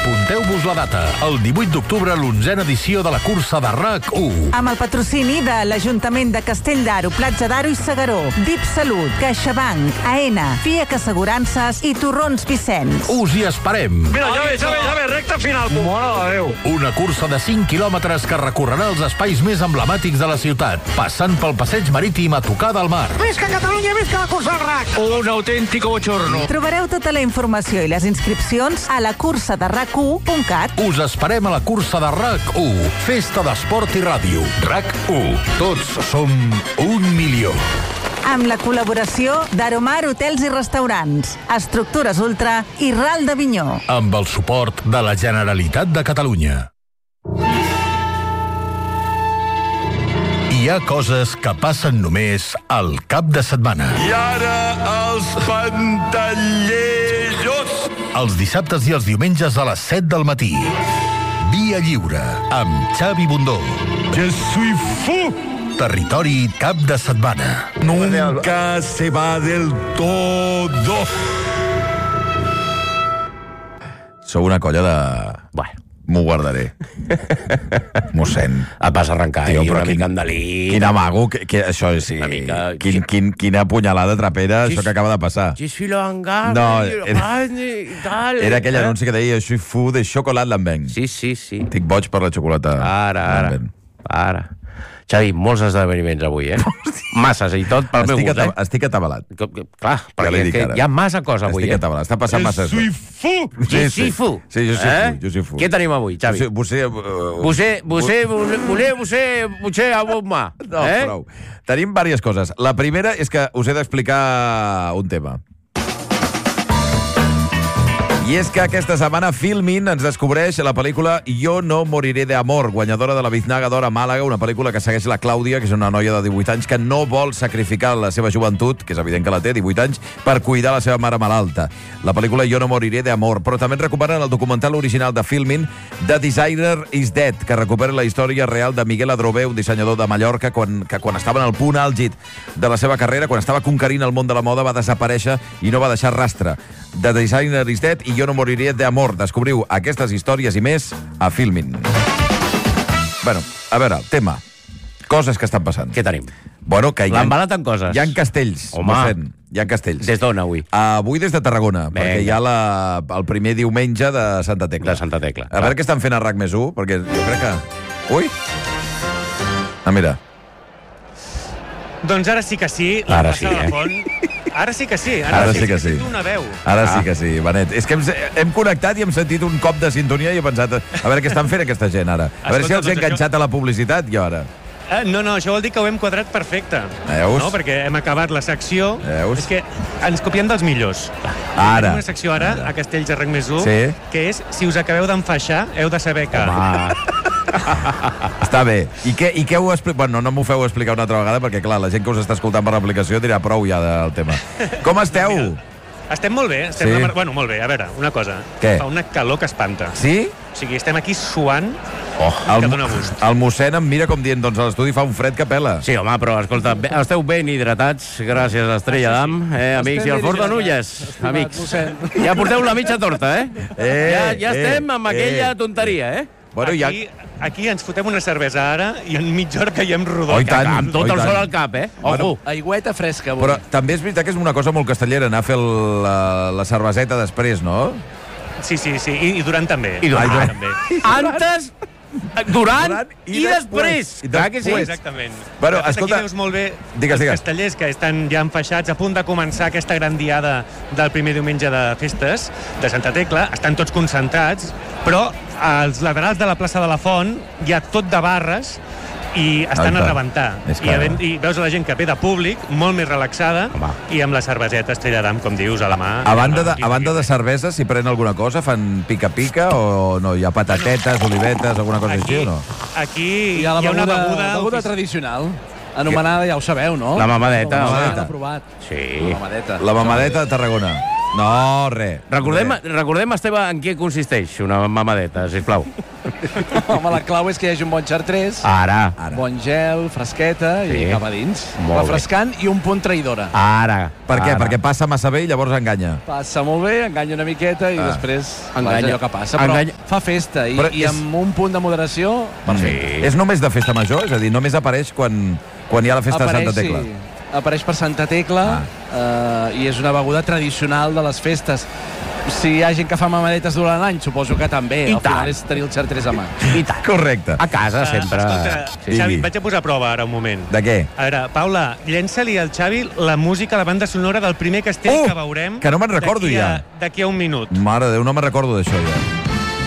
Apunteu-vos la data. El 18 d'octubre, l'11a edició de la cursa de RAC1. Amb el patrocini de l'Ajuntament de Castell d'Aro, Platja d'Aro i Segaró, DIP Salut, CaixaBank, AENA, FIAC Assegurances i Torrons Vicenç. Us hi esperem. Mira, ja ve, recta final. Mare de Déu. Una cursa de 5 quilòmetres que recorrerà els espais més emblemàtics de la ciutat, passant pel passeig marítim a tocar del mar. Visca Catalunya, visca la cursa del RAC. Un autèntico bochorno. Trobareu tota la informació i les inscripcions a lacursaderrac1.cat. Us esperem a la cursa de RAC1, festa d'esport i ràdio. RAC1, tots som 1 milió. Amb la col·laboració d'Aromar Hotels i Restaurants, Estructures Ultra i Ral d'Avinyó. Amb el suport de la Generalitat de Catalunya. Hi ha coses que passen només al cap de setmana. I ara els pantalleros. Els dissabtes i els diumenges a les 7 del matí. Via Lliure, amb Xavi Bundó. Je suis fou. Territori cap de setmana. Nunca se va del todo. Sou una colla de... Bueno. M'ho guardaré. Mossèn. Et vas arrencar Tio, una però mica endalit. Quin amago, això sí. Una mica. Quina punyalada trapera, això que acaba de passar. Je suis le hangar. No, era aquell anunci que deia je suis fou de xocolat Lambeng. Sí. Estic boig per la xocolata. Ara. Xavi, molts esdeveniments avui, Masses i tot pel meu gust, Estic atabalat. Clar, perquè hi ha massa cosa avui, Estic atabalat, està passant massa. Je suis fou. Je suis fou. Sí, jo suis fou. Què tenim avui, Xavi? Você, a bomba. No, prou. Tenim diverses coses. La primera és que us he d'explicar un tema. I és que aquesta setmana Filmin ens descobreix la pel·lícula Jo no moriré de amor, guanyadora de la Biznaga d'Or a Màlaga, una pel·lícula que segueix la Clàudia, que és una noia de 18 anys que no vol sacrificar la seva joventut, que és evident que la té, 18 anys, per cuidar la seva mare malalta. La pel·lícula Jo no moriré de amor, però també ens recuperen el documental original de Filmin, The Designer is Dead, que recupera la història real de Miguel Adrover, un dissenyador de Mallorca, que quan estava en el punt àlgid de la seva carrera, quan estava conquerint el món de la moda, va desaparèixer i no va deixar rastre. The Designer is Dead i Jo no moriré d'amor. Descobriu aquestes històries i més a Filmin. Bueno, a veure, tema. Coses que estan passant. Què tenim? Bueno, que l'embalat en coses. Hi ha castells. Home. Hi ha castells. Des d'on, avui? Avui des de Tarragona, perquè hi ha el primer diumenge de Santa Tecla. De Santa Tecla. A veure què estan fent a RAC+1, perquè jo crec que... Ui! Mira. Doncs ara sí que sí. Ara sí, Ara sí que sí. Ara sí que sí. Una veu. Ara sí que sí, Benet. És que hem connectat i hem sentit un cop de sintonia i he pensat, a veure què estan fent aquesta gent ara. A veure si els he enganxat a la publicitat i ara. No, això vol dir que ho hem quadrat perfecte. Veus? No, perquè hem acabat la secció. Veus? És que ens copiem dels millors. Ara. Tenim una secció ara, a Castells de RAC+1, sí, que és, si us acabeu d'enfaixar, heu de saber que... Està bé. I què ho explica? Bueno, no m'ho feu explicar una altra vegada, perquè, clar, la gent que us està escoltant per l'aplicació dirà prou ja del tema. Com esteu? Mira, estem molt bé. Bueno, molt bé. A veure, una cosa. Què? Fa una calor que espanta. Sí? O sigui, estem aquí suant, que dona gust. El mossèn em mira com dient, doncs a l'estudi fa un fred que pela. Sí, home, però escolta, esteu ben hidratats, gràcies a Estrella d'Am, amics, i al Fort de Nulles, amics. Ja porteu la mitja torta, Ja estem amb aquella tonteria, Bueno, aquí ens fotem una cervesa ara i en mitja hora caiem rodó. Amb tot el sol al cap, Ojo. Aigüeta fresca. Però també és veritat que és una cosa molt castellera, anar a fer la cerveseta després, no? Sí, i durant també. I durant també. Antes, durant i després. Clar que sí. Exactament. Bueno, escolta... Aquí veus molt bé els castellers que estan ja enfaixats, a punt de començar aquesta gran diada del primer diumenge de festes de Santa Tecla. Estan tots concentrats, però als laterals de la plaça de la Font hi ha tot de barres i estan a rebentar. I veus la gent que ve de públic, molt més relaxada, i amb la cerveseta Estrella d'Am, com dius, a la mà. A banda de cervesa, s'hi pren alguna cosa? Fan pica-pica o no? Hi ha patatetes, olivetes, alguna cosa així o no? Aquí hi ha una beguda tradicional, anomenada, ja ho sabeu, no? La mamadeta. Sí. La mamadeta de Tarragona. No, res. Recordem, Esteve, en què consisteix una mamadeta, sisplau. Home, la clau és que hi hagi un bon xartrés, Ara. bon gel, fresqueta i Sí. cap a dins. Molt Refrescant i un punt traïdora. Ara. Per què? Ara. Perquè passa massa bé i llavors enganya. Passa molt bé, enganya una miqueta i després Enganya. és allò que passa. Però Enganya. fa festa i, Però i és- amb un punt de moderació, Sí. És només de festa major? És a dir, només apareix quan hi ha la festa de Santa Tecla? Sí, apareix per Santa Tecla i és una beguda tradicional de les festes. Si hi ha gent que fa mamadetes durant l'any, suposo que també. I Al final tant. és tenir el xartrés a mà. I tant. Correcte. A casa, sempre. Escolta, Sí. Xavi, et vaig a posar a prova ara un moment. De què? A veure, Paula, llença-li al Xavi la música, la banda sonora del primer castell que veurem... que no me'n recordo d'aquí ja. D'aquí a un minut. Mare de Déu, no me'n recordo d'això ja.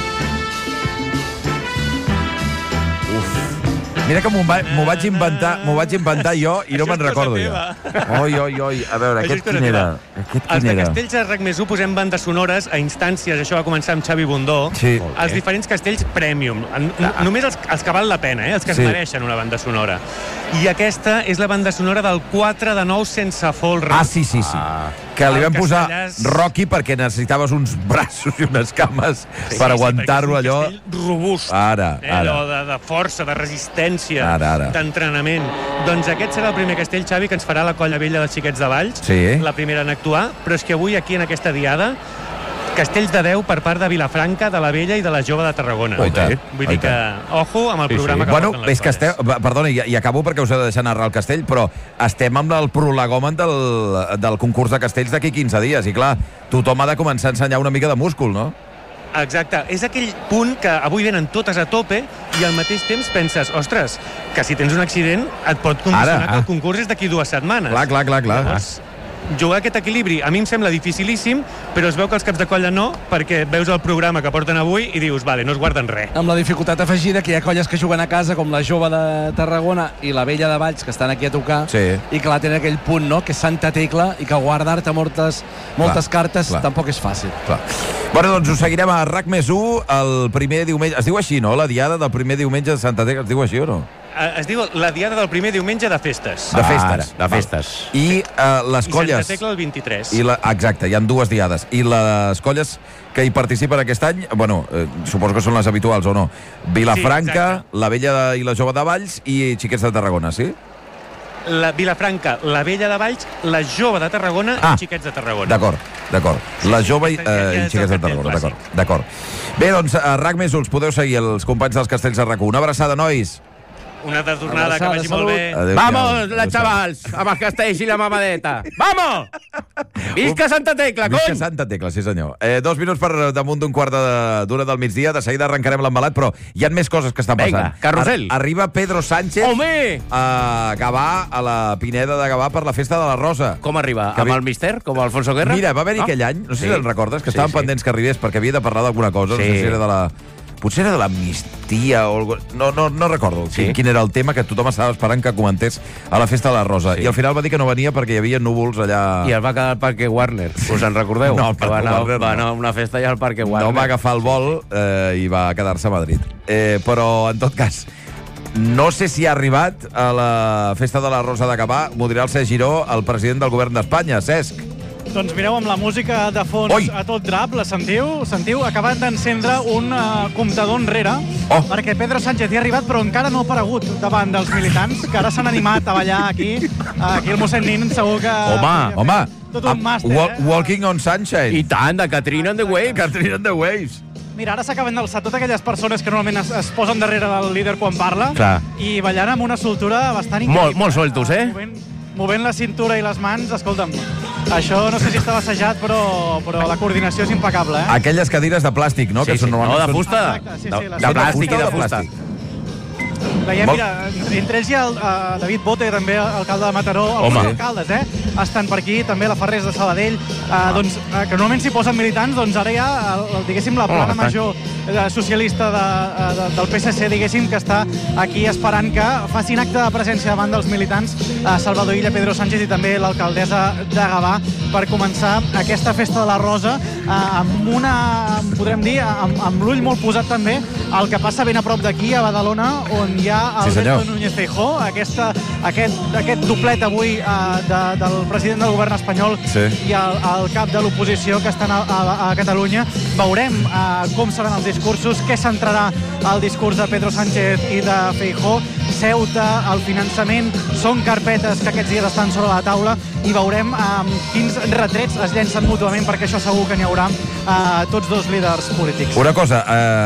Mira que m'ho vaig inventar jo i no Això me'n és cosa recordo ja. Oi. A veure, Això aquest és cosa quin era? teva. Els de Castells de RAC+1 posem bandes sonores a instàncies, això va començar amb Xavi Bundó, Sí. als diferents castells premium. Només els que val la pena, els que es Sí. mereixen una banda sonora. I aquesta és la banda sonora del 4 de 9 sense folre. Ah, sí. Que li El vam posar Castellàs- Rocky perquè necessitaves uns braços i unes cames per aguantar-ho perquè és allò. un castell robust. Ara. Allò de força, de resistència, Ara. d'entrenament. Doncs aquest serà el primer castell, Xavi, que ens farà la Colla Vella dels Xiquets de Valls, Sí. la primera en actuar, però és que avui aquí en aquesta diada castells de 10 per part de Vilafranca, de la Vella i de la Jove de Tarragona. Oh, i tant. Vull dir que, ojo amb el programa que Bueno, porten les és que colles. perdona, i acabo perquè us he de deixar narrar el castell, però estem amb el prolegòmen del concurs de castells d'aquí 15 dies, i clar, tothom ha de començar a ensenyar una mica de múscul, no? Exacte, és aquell punt que avui venen totes a tope i al mateix temps penses, ostres, que si tens un accident et pot condicionar que el concurs és d'aquí 2 setmanes. Clar. Llavors, jugar aquest equilibri a mi em sembla dificilíssim, però es veu que els caps de colla no, perquè veus el programa que porten avui i dius, vale, no es guarden res. Amb la dificultat afegida que hi ha colles que juguen a casa, com la Jove de Tarragona i la Vella de Valls, que estan aquí a tocar, Sí. i clar, tenen aquell punt, no?, que és Santa Tecla, i que guardar-te moltes cartes tampoc és fàcil. Clar. Bueno, doncs us seguirem a RAC+1 el primer diumenge. Es diu així, no? La diada del primer diumenge de Santa Tecla. Es diu així o no? Es diu la diada del primer diumenge de festes. De festes. De festes. I les I colles... Santa Tecla el 23. Exacte, hi ha 2 diades. I les colles que hi participen aquest any, bueno, suposo que són les habituals o no. Vilafranca, Sí, la Vella i la Jove de Valls i Xiquets de Tarragona, sí? La Vilafranca, la Vella de Valls, la Jove de Tarragona i Xiquets de Tarragona. D'acord. La Jove i és Xiquets de el Tarragona, cartell d'acord. Bé, doncs, a RAC+1 els podeu seguir, els companys dels Castells de RAC1. Una abraçada, nois. Una altra tornada, que Abraçada, vagi molt bé. Adéu-siau. Vamos, la xavals, amb els castells i la mamadeta. Vamos! Visca Santa Tecla, Visca cony! Santa Tecla, sí senyor. 2 minuts per damunt d'un quart d'una del migdia. De seguida arrencarem l'embalat, però hi ha més coses que estan passant. Vinga, carrusel. Arriba Pedro Sánchez Home! a Gavà, a la Pineda de Gavà, per la festa de la Rosa. Com arriba? Que Amb ve- el Mister? Com Alfonso Guerra? Mira, va haver-hi No? aquell any, no sé si te'n recordes, que Sí, estaven sí. pendents que arribés perquè havia de parlar d'alguna cosa, no Sí. sé si era de la... Potser era de l'amnistia o... No recordo Sí. quin era el tema que tothom estava esperant que comentés a la festa de la Rosa. Sí. I al final va dir que no venia perquè hi havia núvols allà... I es va quedar al Parque Warner. Us en recordeu? No, al Que Parque Warner va no. anar a una festa allà al Parque Warner. No va agafar el vol i va quedar-se a Madrid. Però, en tot cas, no sé si ha arribat a la festa de la Rosa de Gavà, m'ho dirà el Cesc Giró, el president del govern d'Espanya. Cesc. Doncs mireu, amb la música de fons a tot drap, la sentiu? Sentiu? Acaben d'encendre un comptador enrere, perquè Pedro Sánchez hi ha arribat, però encara no ha aparegut davant dels militants, que ara s'han animat a ballar aquí. Aquí el mossèn Nin segur que... Home, tot un màster, Walking on Sunshine. I tant, de Katrina and the Waves. Katrina and the Waves. Mira, ara s'acaben d'alçar totes aquelles persones que normalment es posen darrere del líder quan parla. Clar. I ballant amb una soltura bastant increïble. Molt sueltos, eh? Movent la cintura i les mans, escolta'm, això no sé si estava assajat, però la coordinació és impecable, eh? Aquelles cadires de plàstic, no? Sí, que són sí. normalment... No, de fusta. Exacte, sí, De plàstic i de fusta. Veiem, Molt- mira, entre ells hi ha el David Bote, també alcalde de Mataró, Home. alguns alcaldes, estan per aquí, també la Ferrés de Sabadell, que normalment s'hi posen militants, doncs ara hi ha, diguéssim, la plana major socialista del PSC, diguéssim, que està aquí esperant que facin acte de presència davant dels militants, Salvador Illa, Pedro Sánchez i també l'alcaldessa de Gavà, per començar aquesta festa de la Rosa amb una, podrem dir, amb l'ull molt posat també el que passa ben a prop d'aquí, a Badalona, on hi ha Alberto Núñez Feijóo, aquest doblet avui del president del govern espanyol i el cap de l'oposició que estan a Catalunya. Veurem com seran els discursos, què centrarà el discurs de Pedro Sánchez i de Feijóo. Ceuta, el finançament, són carpetes que aquests dies estan sobre la taula i veurem quins retrets es llencen mútuament, perquè això segur que n'hi haurà tots dos líders polítics. Una cosa,